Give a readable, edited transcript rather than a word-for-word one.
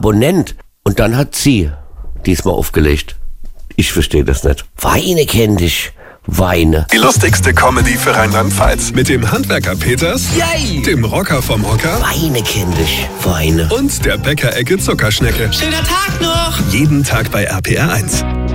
Abonnent. Und dann hat sie diesmal aufgelegt. Ich verstehe das nicht. Weine kenn dich. Weine. Die lustigste Comedy für Rheinland-Pfalz. Mit dem Handwerker Peters, Yay! dem Rocker vom Hocker Weine kenn dich. Weine. und der Bäckerecke Zuckerschnecke. Schöner Tag noch! Jeden Tag bei RPR 1.